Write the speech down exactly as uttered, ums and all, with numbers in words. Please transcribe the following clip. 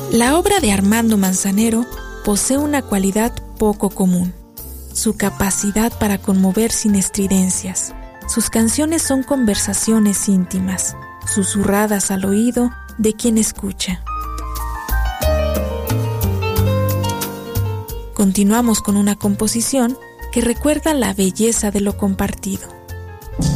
La obra de Armando Manzanero posee una cualidad poco común: su capacidad para conmover sin estridencias. Sus canciones son conversaciones íntimas, susurradas al oído de quien escucha. Continuamos con una composición que recuerda la belleza de lo compartido.